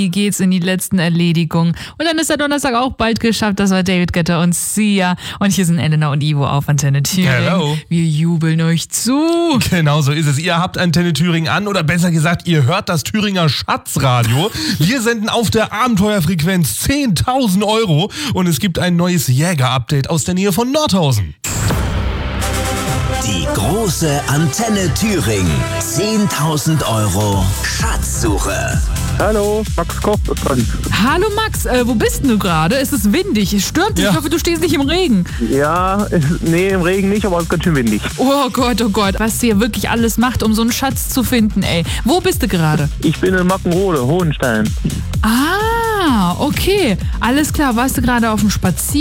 geht's in die letzten Erledigungen. Und dann ist der Donnerstag auch bald geschafft. Das war David Guetta und Sia. Und hier sind Elena und Ivo auf Antenne Thüringen. Hello. Wir jubeln euch zu. Genau so ist es. Ihr habt Antenne Thüringen an oder besser gesagt, ihr hört das Thüringer Schatzradio. Wir senden auf der Abenteuerfrequenz 10.000 Euro und es gibt ein neues Jäger-Update aus der Nähe von Nordhausen. Die große Antenne Thüringen. 10.000 Euro Schatzsuche. Hallo, Max Koch ist dran. Hallo Max, wo bist denn du gerade? Es ist windig, es stürmt dich. Ja. Ich hoffe, du stehst nicht im Regen. Ja, nee, im Regen nicht, aber es ist ganz schön windig. Oh Gott, was ihr wirklich alles macht, um so einen Schatz zu finden, ey. Wo bist du gerade? Ich bin in Mackenrode, Hohenstein. Ah, okay. Alles klar, warst du gerade auf dem Spaziergang?